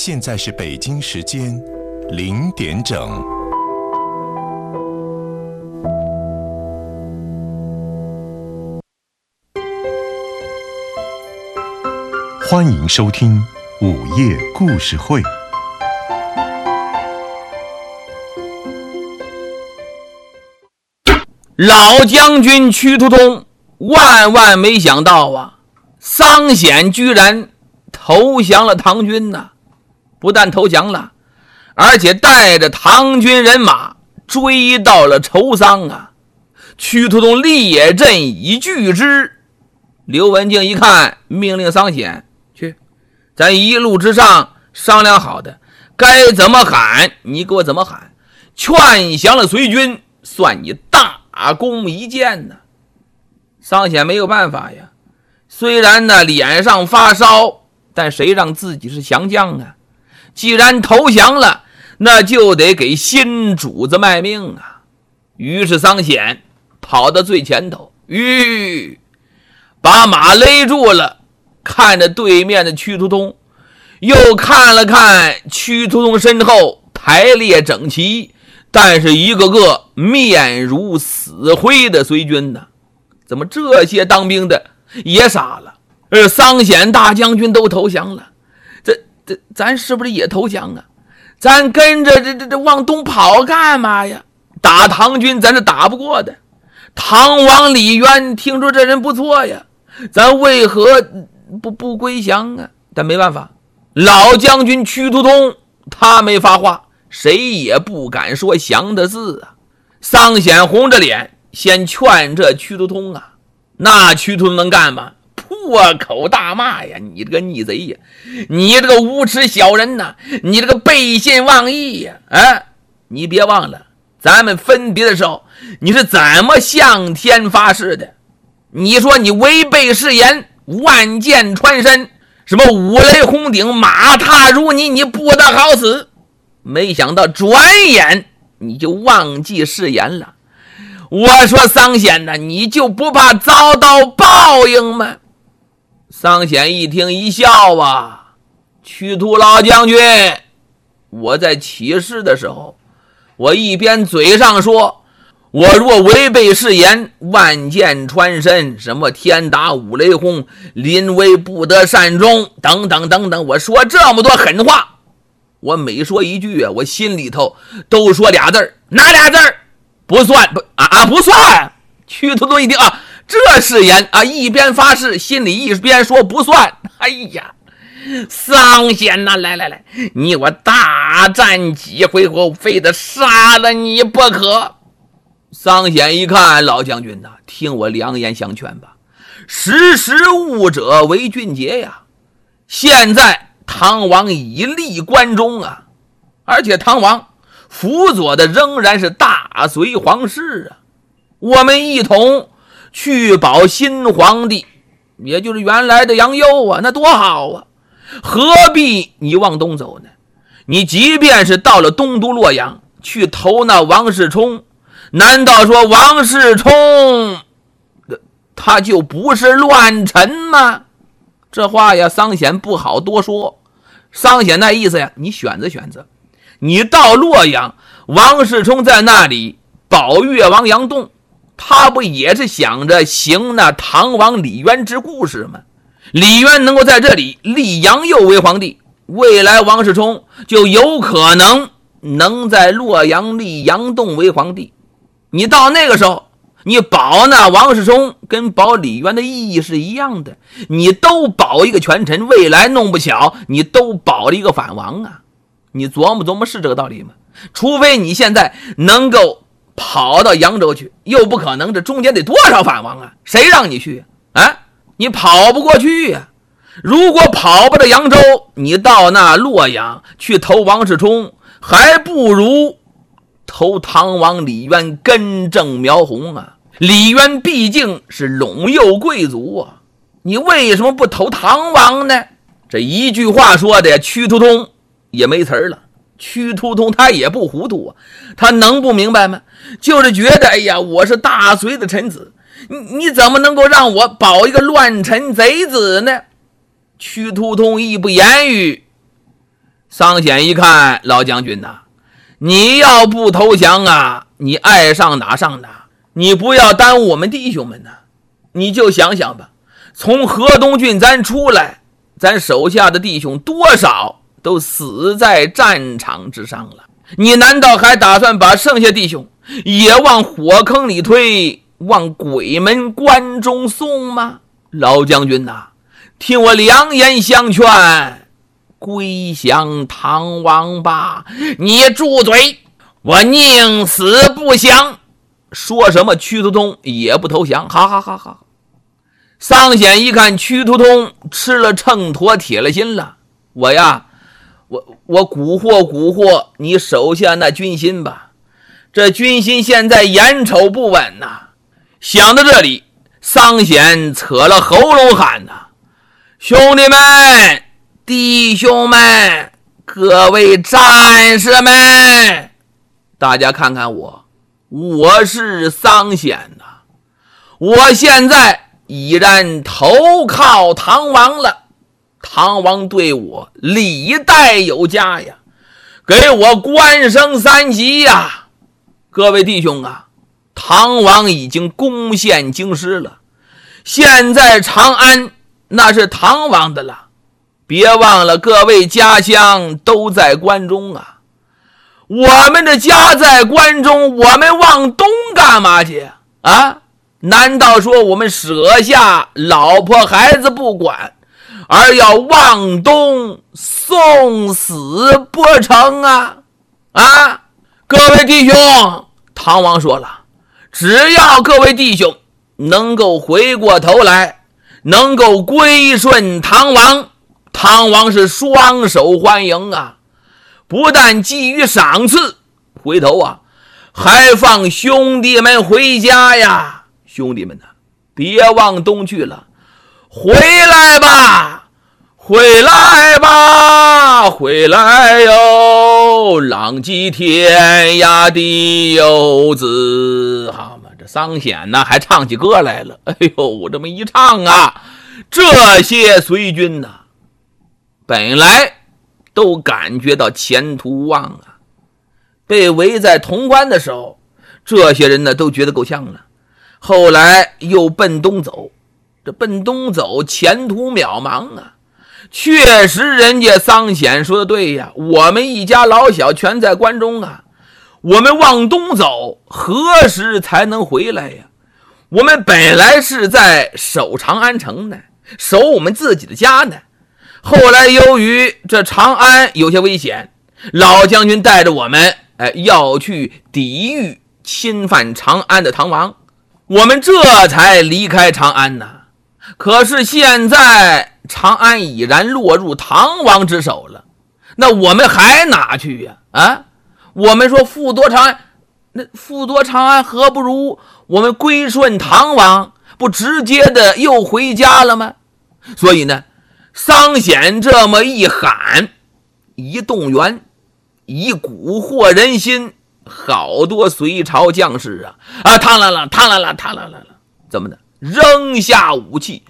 现在是北京时间0点整。欢迎收听午夜故事会。 老将军屈突通万没想到啊，桑显居然投降了唐军呐！不但投降了，而且带着唐军人马追到了仇桑啊！屈突通列阵以拒之。刘文静一看，命令桑显去，咱一路之上商量好的，该怎么喊你给我怎么喊，劝降了隋军，算你大功一件呢。桑显没有办法呀，虽然呢脸上发烧，但谁让自己是降将啊？既然投降了，那就得给新主子卖命啊！于是桑显跑到最前头，把马勒住了，看着对面的屈突通，又看了看屈突通身后排列整齐，但是一个个面如死灰的隋军呢？怎么这些当兵的也傻了？桑显大将军都投降了，咱是不是也投降啊？咱跟着这往东跑干嘛呀？打唐军咱是打不过的。唐王李渊听说这人不错呀，咱为何不归降啊？但没办法，老将军屈突通他没发话，谁也不敢说降的字啊。桑显红着脸先劝这屈突通啊，那屈突通能干嘛？破口大骂呀，你这个逆贼呀，你这个无耻小人呐，你这个背信忘义呀！你别忘了咱们分别的时候你是怎么向天发誓的？你说你违背誓言，万箭穿身，什么五雷轰顶，马踏如泥，你不得好死。没想到转眼你就忘记誓言了。我说桑显呐，你就不怕遭到报应吗？桑显一听一笑啊，屈突老将军，我在起誓的时候，我一边嘴上说我若违背誓言，万箭穿身，什么天打五雷轰，临危不得善终，等等，我说这么多狠话，我每说一句啊，我心里头都说俩字儿，哪俩字儿？不算，不算。屈突通一听啊，这誓言啊，一边发誓，心里一边说不算。哎呀，桑显呐，来，你我大战几回，我非得杀了你不可。桑显一看，老将军呐，听我良言相劝吧，识时务者为俊杰呀。现在唐王已立关中啊，而且唐王辅佐的仍然是大隋皇室啊。我们一同去保新皇帝，也就是原来的杨佑啊，那多好啊！何必你往东走呢？你即便是到了东都洛阳去投那王世充，难道说王世充他就不是乱臣吗？这话呀，桑显不好多说。桑显那意思呀，你选择，你到洛阳，王世充在那里保越王杨栋，他不也是想着行那唐王李渊之故事吗？李渊能够在这里立杨佑为皇帝，未来王世充就有可能在洛阳立杨栋为皇帝。你到那个时候，你保那王世充跟保李渊的意义是一样的，你都保一个权臣，未来弄不巧你都保了一个反王啊。你琢磨是这个道理吗？除非你现在能够跑到扬州去，又不可能，这中间得多少反王啊？谁让你去啊？你跑不过去呀。如果跑不到扬州，你到那洛阳去投王世充，还不如投唐王李渊根正苗红啊。李渊毕竟是陇右贵族啊，你为什么不投唐王呢？这一句话说的屈突通也没词儿了。屈突通他也不糊涂啊，他能不明白吗？就是觉得哎呀，我是大隋的臣子，你怎么能够让我保一个乱臣贼子呢？屈突通义不言语， 桑显一看，老将军呐，你要不投降啊，你爱上哪上哪，你不要耽误我们弟兄们呐。你就想想吧，从河东郡咱出来，咱手下的弟兄多少都死在战场之上了，你难道还打算把剩下弟兄也往火坑里推，往鬼门关中送吗？老将军呐，听我良言相劝，归降唐王吧。你住嘴，我宁死不降。说什么屈突通也不投降，哈哈哈哈。桑显一看屈突通吃了秤砣铁了心了，我蛊惑你手下那军心吧，这军心现在眼瞅不稳呐。想到这里，桑显扯了喉咙喊呐：兄弟们，弟兄们，各位战士们，大家看看我是桑显呐，我现在已然投靠唐王了，唐王对我礼待有加呀，给我官升3级呀。各位弟兄啊，唐王已经攻陷京师了，现在长安那是唐王的了，别忘了各位家乡都在关中啊。我们的家在关中，我们往东干嘛去啊？难道说我们舍下老婆孩子不管，而要往东送死不成啊？各位弟兄，唐王说了，只要各位弟兄能够回过头来，能够归顺唐王，唐王是双手欢迎啊，不但给予赏赐，回头啊还放兄弟们回家呀。兄弟们呐，别往东去了，回来吧，回来吧，回来哟，浪迹天涯的游子。好嘛，这桑显呢还唱起歌来了。哎呦，这么一唱啊，这些随军呢本来都感觉到前途无望啊，被围在潼关的时候，这些人呢都觉得够呛了。后来又奔东走，这奔东走前途渺茫啊。确实人家桑显说的对呀，我们一家老小全在关中啊，我们往东走何时才能回来呀？我们本来是在守长安城呢，守我们自己的家呢，后来由于这长安有些危险，老将军带着我们要去抵御侵犯长安的唐王，我们这才离开长安呢。可是现在长安已然落入唐王之手了，那我们还哪去呀？我们说复夺长安，那复夺长安何不如我们归顺唐王，不直接的又回家了吗？所以呢，桑显这么一喊一动员，一蛊惑人心，好多隋朝将士螳螂了，怎么的？扔下武器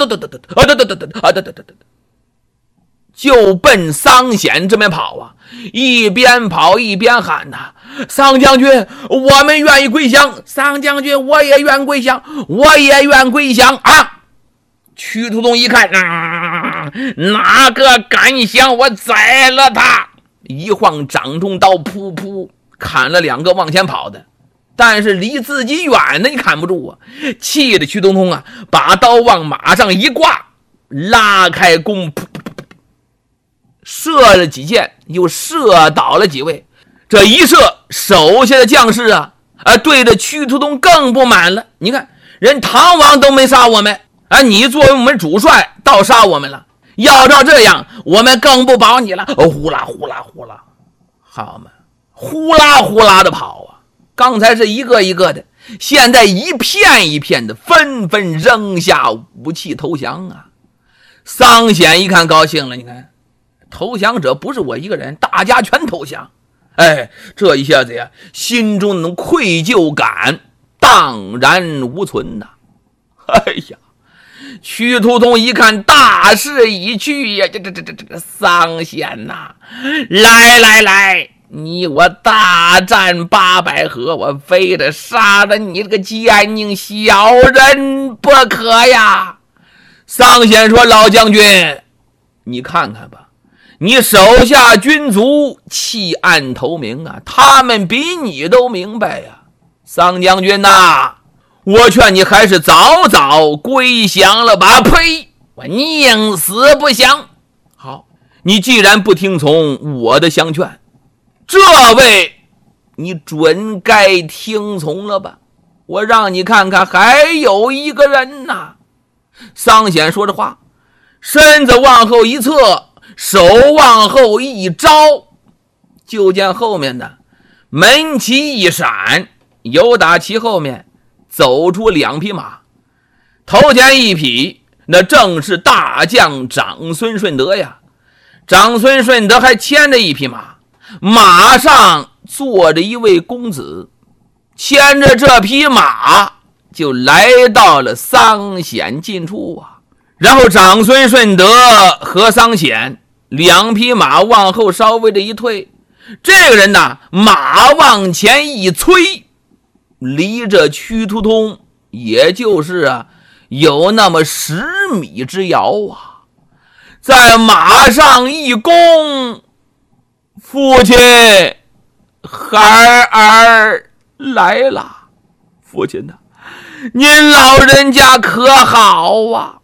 就奔桑显这边跑啊，一边跑一边喊呐：桑将军，我们愿意归降！桑将军，我也愿归降，我也愿归降啊！屈突通一看，哪个敢降，我宰了他！一晃掌中刀，噗噗砍了2个往前跑的，但是离自己远的你砍不住啊！气的屈突通把刀往马上一挂，拉开弓，噗噗噗噗射了几箭，又射倒了几位。这一射，手下的将士对着屈突通更不满了。你看，人唐王都没杀我们你作为我们主帅倒杀我们了，要照这样，我们更不保你了。呼啦呼啦呼啦，好嘛，呼啦呼啦的跑啊！刚才是一个一个的，现在一片一片的，纷纷扔下武器投降啊！桑显一看高兴了，你看，投降者不是我一个人，大家全投降。这一下子呀，心中那种愧疚感荡然无存呐！ 屈突通一看大势已去呀，这桑贤呐，来，你我大战800合，我非得杀了你这个奸佞小人不可呀！桑贤说：“老将军，你看看吧，你手下军卒弃暗投明啊，他们比你都明白呀。桑将军呐，我劝你还是早早归降了吧！呸！我宁死不降。好，你既然不听从我的相劝，这位你准该听从了吧？我让你看看，还有一个人呐。”桑显说着话，身子往后一侧，手往后一招，就见后面的门旗一闪，由打其后面走出2匹马，头前一匹那正是大将长孙顺德呀。长孙顺德还牵着一匹马，马上坐着一位公子，牵着这匹马就来到了桑显近处啊。然后长孙顺德和桑显2匹马往后稍微的一退，这个人呢，马往前一催，离着屈突通也就是有那么10米之遥啊。在马上一弓，父亲，孩儿来了。父亲呐，您老人家可好啊？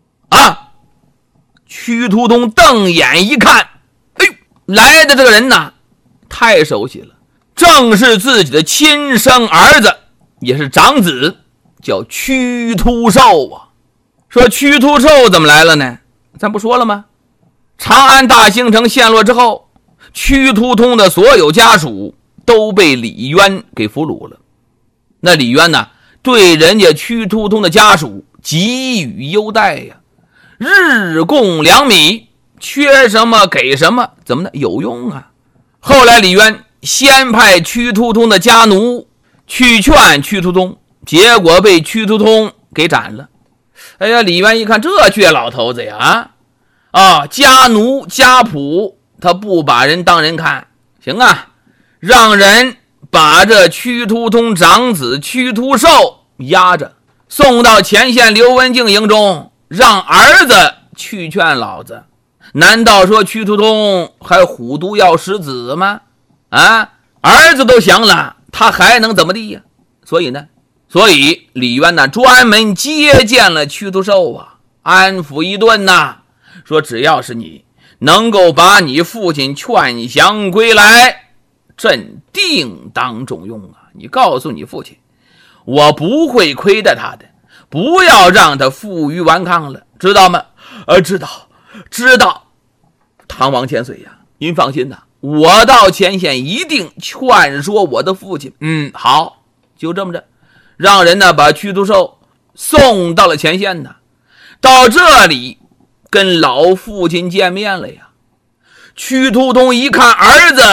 屈突通瞪眼一看，哎呦，来的这个人呐，太熟悉了，正是自己的亲生儿子，也是长子，叫屈突寿啊。说屈突寿怎么来了呢？咱不说了吗？长安大兴城陷落之后，屈突通的所有家属都被李渊给俘虏了。那李渊呢，对人家屈突通的家属给予优待呀，日供2米，缺什么给什么，怎么的有用啊？后来李渊先派屈突通的家奴去劝屈突通，结果被屈突通给斩了。哎呀，李渊一看这倔老头子呀，家奴家仆他不把人当人看，行啊，让人把这屈突通长子屈突寿押着，送到前线刘文静营中，让儿子去劝老子。难道说屈突通还虎毒要食子吗？儿子都降了，他还能怎么地呀？所以李渊呢，专门接见了屈突寿啊，安抚一顿呐，说只要是你能够把你父亲劝降归来，朕定当重用啊！你告诉你父亲，我不会亏待他的，不要让他负隅顽抗了，知道吗？知道。唐王千岁呀，您放心呐，我到前线一定劝说我的父亲。好，就这么着，让人呢把屈突寿送到了前线呢。到这里跟老父亲见面了呀。屈突通一看儿子，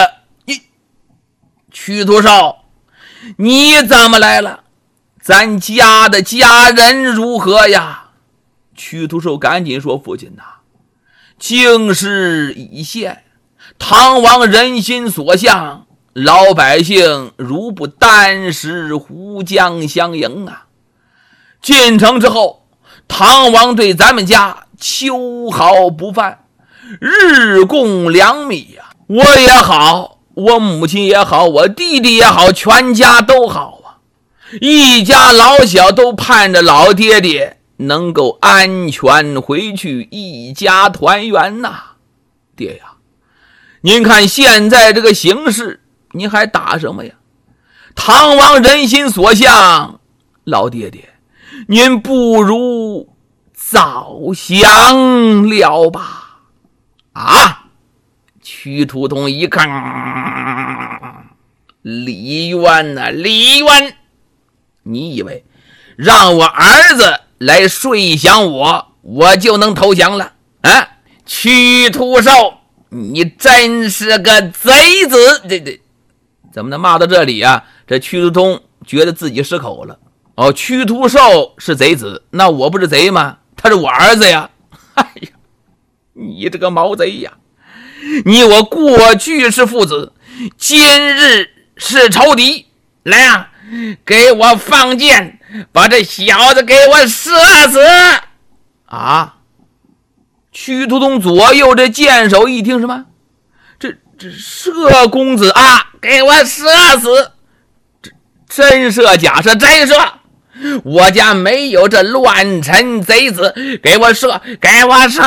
屈突寿，你怎么来了？咱家的家人如何呀？屈突寿赶紧说：父亲呐，京师已陷，唐王人心所向，老百姓如不单食胡浆相迎啊！进城之后，唐王对咱们家秋毫不犯，日供2米啊！我也好，我母亲也好，我弟弟也好，全家都好啊！一家老小都盼着老爹爹能够安全回去，一家团圆呐！爹呀，您看现在这个形势，您还打什么呀？唐王人心所向，老爹爹，您不如早降了吧！屈突通一看，李渊呐，李渊，你以为让我儿子来说降我就能投降了？屈突寿，你真是个贼子！这怎么能骂到这里啊？这屈突通觉得自己失口了。屈突寿是贼子，那我不是贼吗？ 他是我儿子呀。哎呀，你这个毛贼呀！你我过去是父子，今日是仇敌。来啊，给我放箭，把这小子给我射死！啊！屈突通左右这箭手一听什么？这射公子啊，给我射死！真射假射？真射！我家没有这乱臣贼子，给我射！给我射！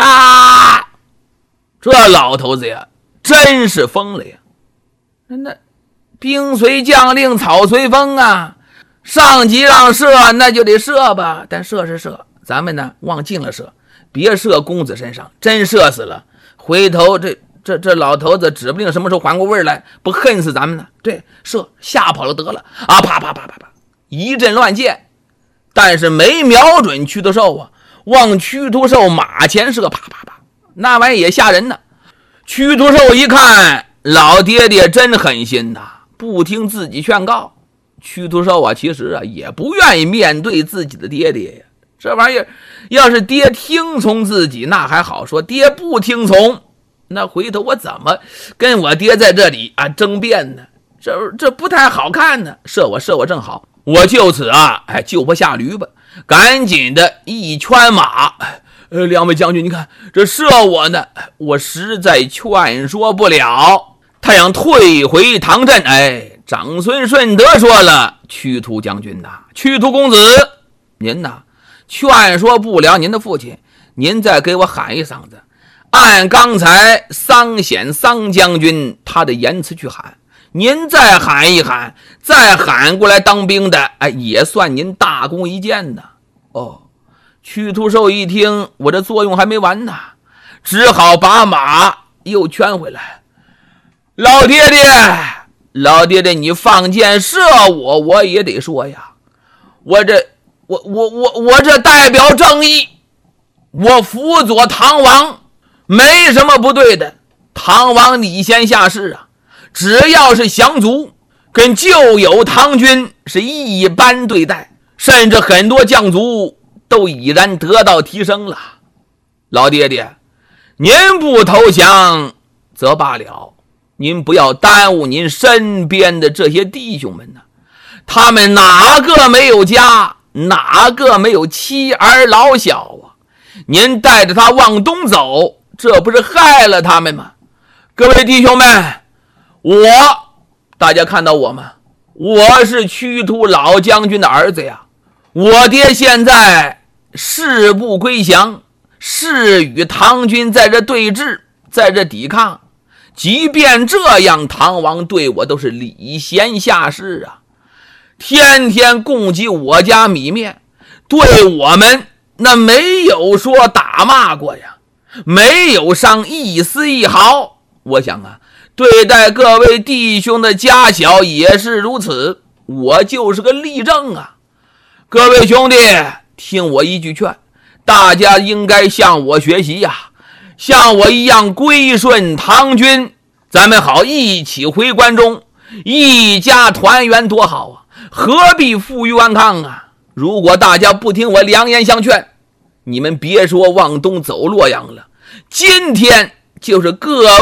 这老头子呀，真是疯了呀！那兵随将令，草随风啊，上级让射那就得射吧，但射是射，咱们呢往近了射，别射公子身上，真射死了，回头这老头子指不定什么时候缓过味来，不恨死咱们呢？对，射吓跑了得了啊！啪啪啪啪啪，一阵乱箭，但是没瞄准屈突兽啊，往屈突兽马前射，啪啪啪，那玩意也吓人呢。屈突兽一看，老爹爹真狠心呐，不听自己劝告。屈突兽啊，其实啊也不愿意面对自己的爹爹呀。这玩意儿要是爹听从自己那还好说，爹不听从，那回头我怎么跟我爹在这里啊争辩呢？这不太好看呢。射我正好，我就此啊救不下驴吧，赶紧的一圈马。两位将军，你看这射我呢，我实在劝说不了，他想退回唐镇。长孙顺德说了，屈突将军呐，屈突公子，您呐劝说不了您的父亲，您再给我喊一嗓子，按刚才桑显桑将军他的言辞去喊，您再喊一喊，再喊过来当兵的，也算您大功一件呢。屈突兽一听，我这作用还没完呢，只好把马又圈回来。老爹爹，你放箭射我，我也得说呀，我这代表正义，我辅佐唐王，没什么不对的。唐王礼贤下士啊，只要是降卒，跟旧有唐军是一般对待，甚至很多将卒都已然得到提升了。老爹爹，您不投降则罢了，您不要耽误您身边的这些弟兄们呢。他们哪个没有家，哪个没有妻儿老小啊？您带着他往东走，这不是害了他们吗？各位弟兄们，大家看到我吗？我是屈突老将军的儿子呀。我爹现在誓不归降，誓与唐军在这对峙，在这抵抗。即便这样，唐王对我都是礼贤下士啊，天天供给我家米面，对我们那没有说打骂过呀，没有伤一丝一毫。我想啊，对待各位弟兄的家小也是如此，我就是个例证啊。各位兄弟，听我一句劝，大家应该向我学习呀，像我一样归顺唐军，咱们好一起回关中，一家团圆多好啊，何必负隅顽抗啊？如果大家不听我良言相劝，你们别说往东走洛阳了，今天就是各